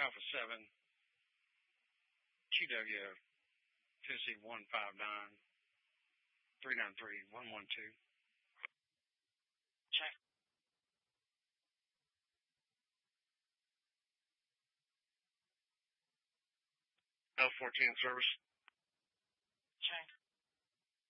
Alpha 7, QW, Tennessee 159, 393, 112. Check. L14 service.